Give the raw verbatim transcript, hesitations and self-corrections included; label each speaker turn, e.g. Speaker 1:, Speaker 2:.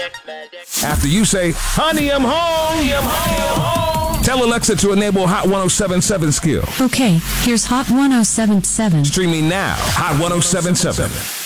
Speaker 1: After you say, honey, I'm home, honey, I'm home, tell Alexa to enable Hot one oh seven point seven skill.
Speaker 2: Okay, here's Hot one oh seven point seven.
Speaker 1: Streaming now, Hot one oh seven point seven.